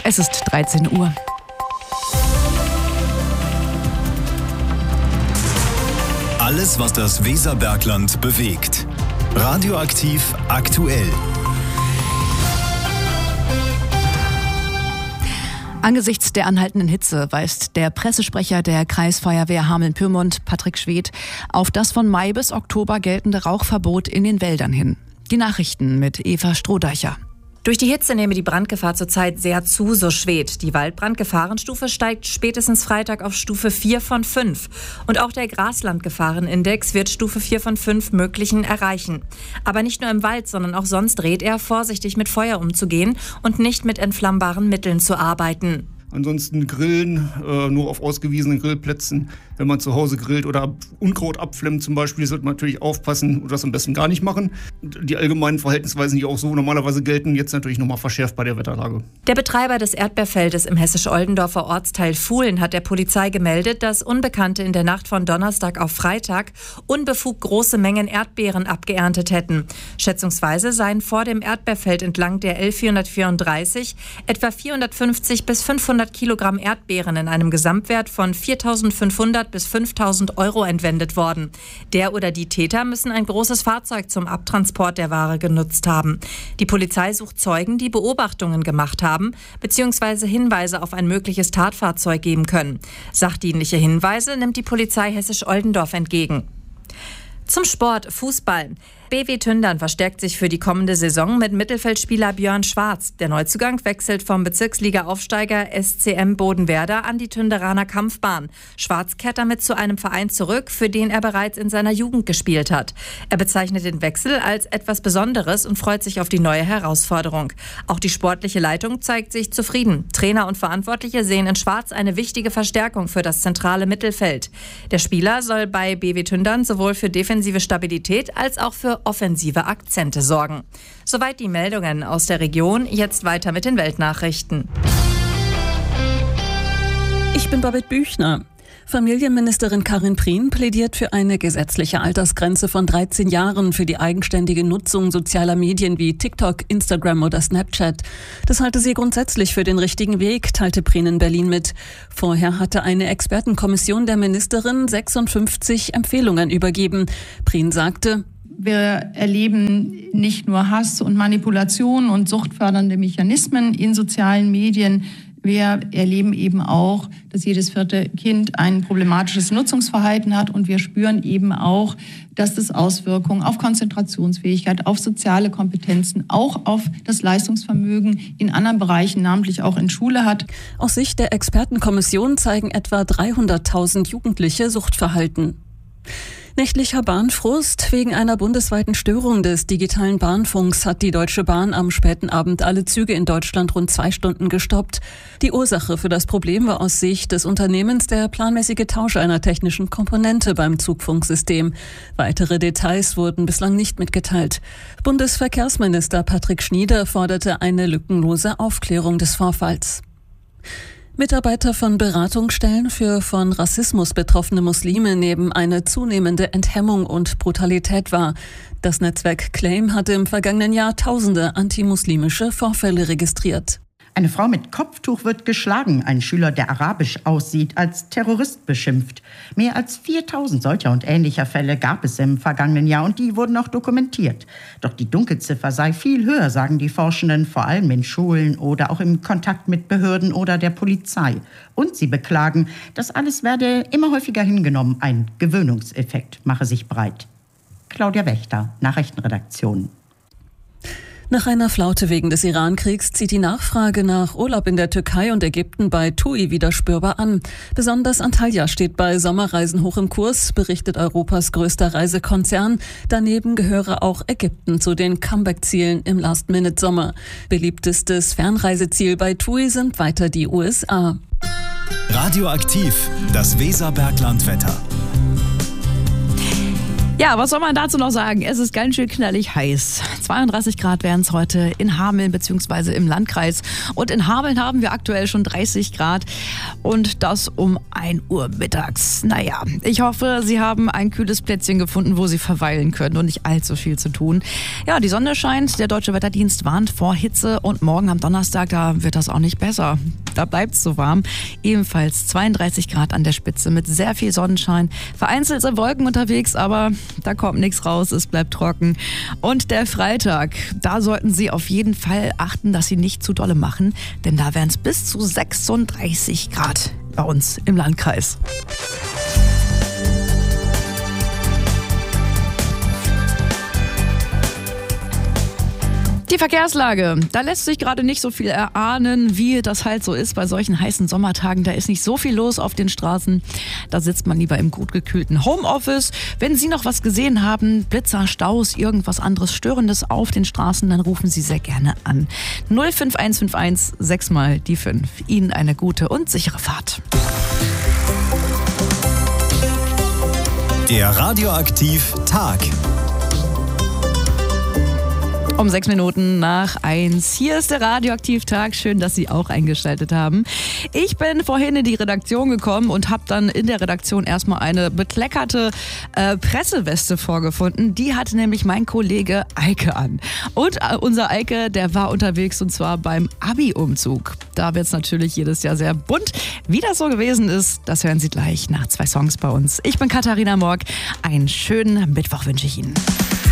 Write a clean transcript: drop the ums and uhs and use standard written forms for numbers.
Es ist 13 Uhr. Alles, was das Weserbergland bewegt. Radioaktiv aktuell. Angesichts der anhaltenden Hitze weist der Pressesprecher der Kreisfeuerwehr Hameln-Pyrmont, Patrick Schwedt, auf das von Mai bis Oktober geltende Rauchverbot in den Wäldern hin. Die Nachrichten mit Eva Strohdeicher. Durch die Hitze nehme die Brandgefahr zurzeit sehr zu, so Schwedt. Die Waldbrandgefahrenstufe steigt spätestens Freitag auf Stufe 4 von 5. Und auch der Graslandgefahrenindex wird Stufe 4 von 5 möglichen erreichen. Aber nicht nur im Wald, sondern auch sonst rät er, vorsichtig mit Feuer umzugehen und nicht mit entflammbaren Mitteln zu arbeiten. Ansonsten grillen, nur auf ausgewiesenen Grillplätzen. Wenn man zu Hause grillt oder Unkraut abflemmt zum Beispiel, sollte man natürlich aufpassen und das am besten gar nicht machen. Die allgemeinen Verhaltensweisen, die auch so normalerweise gelten, jetzt natürlich nochmal verschärft bei der Wetterlage. Der Betreiber des Erdbeerfeldes im hessisch-Oldendorfer Ortsteil Fuhlen hat der Polizei gemeldet, dass Unbekannte in der Nacht von Donnerstag auf Freitag unbefugt große Mengen Erdbeeren abgeerntet hätten. Schätzungsweise seien vor dem Erdbeerfeld entlang der L434 etwa 450 bis 500 Kilogramm Erdbeeren in einem Gesamtwert von 4.500 bis 5.000 Euro entwendet worden. Der oder die Täter müssen ein großes Fahrzeug zum Abtransport der Ware genutzt haben. Die Polizei sucht Zeugen, die Beobachtungen gemacht haben bzw. Hinweise auf ein mögliches Tatfahrzeug geben können. Sachdienliche Hinweise nimmt die Polizei Hessisch-Oldendorf entgegen. Zum Sport, Fußball. BW Tündern verstärkt sich für die kommende Saison mit Mittelfeldspieler Björn Schwarz. Der Neuzugang wechselt vom Bezirksliga-Aufsteiger SCM Bodenwerder an die Tünderaner Kampfbahn. Schwarz kehrt damit zu einem Verein zurück, für den er bereits in seiner Jugend gespielt hat. Er bezeichnet den Wechsel als etwas Besonderes und freut sich auf die neue Herausforderung. Auch die sportliche Leitung zeigt sich zufrieden. Trainer und Verantwortliche sehen in Schwarz eine wichtige Verstärkung für das zentrale Mittelfeld. Der Spieler soll bei BW Tündern sowohl für defensive Stabilität als auch für offensive Akzente sorgen. Soweit die Meldungen aus der Region. Jetzt weiter mit den Weltnachrichten. Ich bin Babette Büchner. Familienministerin Karin Prien plädiert für eine gesetzliche Altersgrenze von 13 Jahren für die eigenständige Nutzung sozialer Medien wie TikTok, Instagram oder Snapchat. Das halte sie grundsätzlich für den richtigen Weg, teilte Prien in Berlin mit. Vorher hatte eine Expertenkommission der Ministerin 56 Empfehlungen übergeben. Prien sagte: Wir erleben nicht nur Hass und Manipulation und suchtfördernde Mechanismen in sozialen Medien. Wir erleben eben auch, dass jedes vierte Kind ein problematisches Nutzungsverhalten hat. Und wir spüren eben auch, dass das Auswirkungen auf Konzentrationsfähigkeit, auf soziale Kompetenzen, auch auf das Leistungsvermögen in anderen Bereichen, namentlich auch in Schule hat. Aus Sicht der Expertenkommission zeigen etwa 300.000 Jugendliche Suchtverhalten. Nächtlicher Bahnfrust. Wegen einer bundesweiten Störung des digitalen Bahnfunks hat die Deutsche Bahn am späten Abend alle Züge in Deutschland rund 2 Stunden gestoppt. Die Ursache für das Problem war aus Sicht des Unternehmens der planmäßige Tausch einer technischen Komponente beim Zugfunksystem. Weitere Details wurden bislang nicht mitgeteilt. Bundesverkehrsminister Patrick Schnieder forderte eine lückenlose Aufklärung des Vorfalls. Mitarbeiter von Beratungsstellen für von Rassismus betroffene Muslime nehmen eine zunehmende Enthemmung und Brutalität wahr. Das Netzwerk Claim hatte im vergangenen Jahr tausende antimuslimische Vorfälle registriert. Eine Frau mit Kopftuch wird geschlagen. Ein Schüler, der arabisch aussieht, als Terrorist beschimpft. Mehr als 4.000 solcher und ähnlicher Fälle gab es im vergangenen Jahr und die wurden auch dokumentiert. Doch die Dunkelziffer sei viel höher, sagen die Forschenden, vor allem in Schulen oder auch im Kontakt mit Behörden oder der Polizei. Und sie beklagen, das alles werde immer häufiger hingenommen. Ein Gewöhnungseffekt mache sich breit. Claudia Wächter, Nachrichtenredaktion. Nach einer Flaute wegen des Iran-Kriegs zieht die Nachfrage nach Urlaub in der Türkei und Ägypten bei TUI wieder spürbar an. Besonders Antalya steht bei Sommerreisen hoch im Kurs, berichtet Europas größter Reisekonzern. Daneben gehöre auch Ägypten zu den Comeback-Zielen im Last-Minute-Sommer. Beliebtestes Fernreiseziel bei TUI sind weiter die USA. Radioaktiv, das Weserberglandwetter. Ja, was soll man dazu noch sagen? Es ist ganz schön knallig heiß. 32 Grad wären es heute in Hameln bzw. im Landkreis. Und in Hameln haben wir aktuell schon 30 Grad und das um 1 Uhr mittags. Naja, ich hoffe, Sie haben ein kühles Plätzchen gefunden, wo Sie verweilen können und nicht allzu viel zu tun. Ja, die Sonne scheint, der Deutsche Wetterdienst warnt vor Hitze und morgen am Donnerstag, da wird das auch nicht besser. Da bleibt es so warm. Ebenfalls 32 Grad an der Spitze mit sehr viel Sonnenschein. Vereinzelt sind Wolken unterwegs, aber da kommt nichts raus, es bleibt trocken. Und der Freitag, da sollten Sie auf jeden Fall achten, dass Sie nicht zu dolle machen, denn da wären es bis zu 36 Grad bei uns im Landkreis. Die Verkehrslage, da lässt sich gerade nicht so viel erahnen, wie das halt so ist bei solchen heißen Sommertagen. Da ist nicht so viel los auf den Straßen. Da sitzt man lieber im gut gekühlten Homeoffice. Wenn Sie noch was gesehen haben, Blitzer, Staus, irgendwas anderes Störendes auf den Straßen, dann rufen Sie sehr gerne an. 05151 6 mal die 5. Ihnen eine gute und sichere Fahrt. Der Radioaktiv Tag. Um 6 Minuten nach 1. Hier ist der Radioaktiv-Tag. Schön, dass Sie auch eingeschaltet haben. Ich bin vorhin in die Redaktion gekommen und habe dann in der Redaktion erstmal eine bekleckerte Presseweste vorgefunden. Die hatte nämlich mein Kollege Eike an. Und unser Eike, der war unterwegs und zwar beim Abi-Umzug. Da wird es natürlich jedes Jahr sehr bunt. Wie das so gewesen ist, das hören Sie gleich nach 2 Songs bei uns. Ich bin Katharina Morg. Einen schönen Mittwoch wünsche ich Ihnen.